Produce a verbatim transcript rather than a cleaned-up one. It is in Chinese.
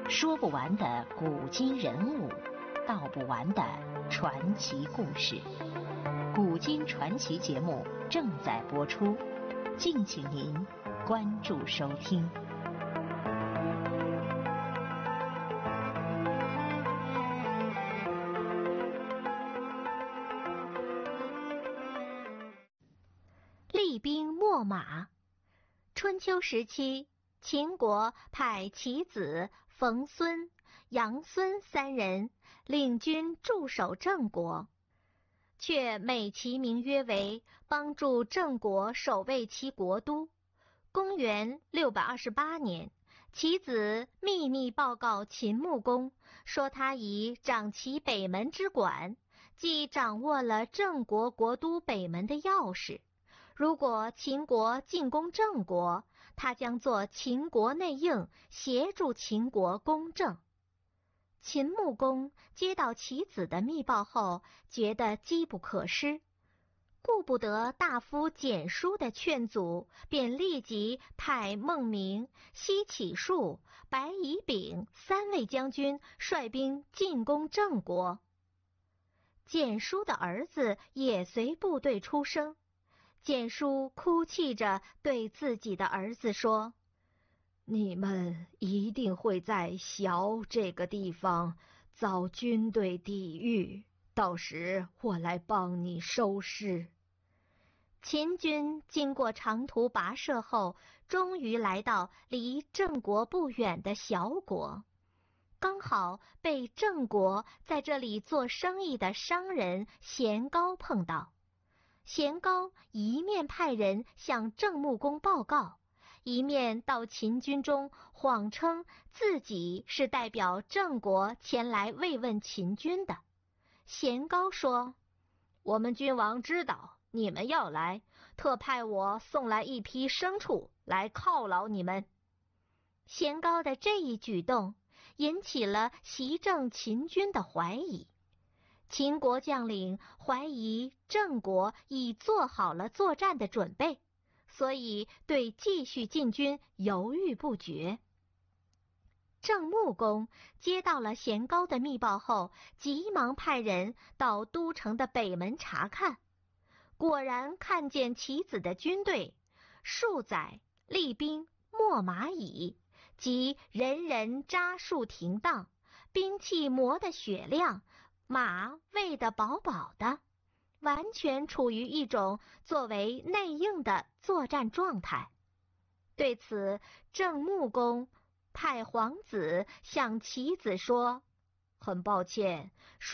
说不完的古今人物，道不完的传奇故事。古今传奇节目正在播出，敬请您关注收听。厉兵秣马。春秋时期，秦国派其子冯孙、杨孙三人领军驻守郑国，却美其名曰为帮助郑国守卫其国都。公元六百二十八年，其子秘密报告秦穆公，说他已掌其北门之管，即掌握了郑国国都北门的钥匙。如果秦国进攻郑国，他将做秦国内应，协助秦国攻郑。秦穆公接到其子的密报后，觉得机不可失，顾不得大夫简书的劝阻，便立即派孟明、西乞术、白乙丙三位将军率兵进攻郑国。简书的儿子也随部队出征。简书哭泣着对自己的儿子说：“你们一定会在萧这个地方遭军队抵御，到时我来帮你收尸。”秦军经过长途跋涉后，终于来到离郑国不远的萧国，刚好被郑国在这里做生意的商人咸高碰到。咸高一面派人向郑穆公报告，一面到秦军中谎称自己是代表郑国前来慰问秦军的。咸高说：“我们君王知道你们要来，特派我送来一批牲畜来犒劳你们。”咸高的这一举动引起了袭郑秦军的怀疑。秦国将领怀疑郑国已做好了作战的准备，所以对继续进军犹豫不决。郑穆公接到了咸高的密报后，急忙派人到都城的北门查看，果然看见其子的军队数载厉兵秣马矣，即人人扎树停当，兵器磨得雪亮，马喂得饱饱的，完全处于一种作为内应的作战状态。对此，郑穆公派皇子向其子说：“很抱歉，